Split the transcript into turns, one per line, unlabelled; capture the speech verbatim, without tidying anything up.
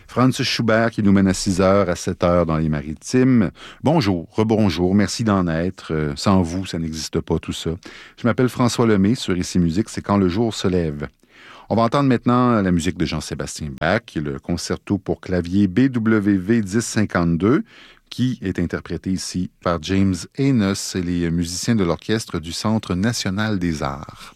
Franz Schubert qui nous mène à six heures, à sept heures dans les Maritimes. Bonjour, rebonjour, merci d'en être. Euh, sans vous, ça n'existe pas tout ça. Je m'appelle François Lemay, sur Ici Musique, c'est Quand le jour se lève. On va entendre maintenant la musique de Jean-Sébastien Bach, qui est le concerto pour clavier B W V dix cinquante-deux, qui est interprété ici par James Enos et les musiciens de l'orchestre du Centre national des arts.